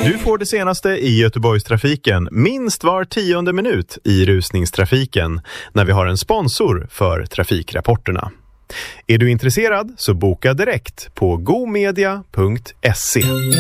Du får det senaste i Göteborgstrafiken minst var 10:e minut i rusningstrafiken när vi har en sponsor för trafikrapporterna. Är du intresserad så boka direkt på gomedia.se.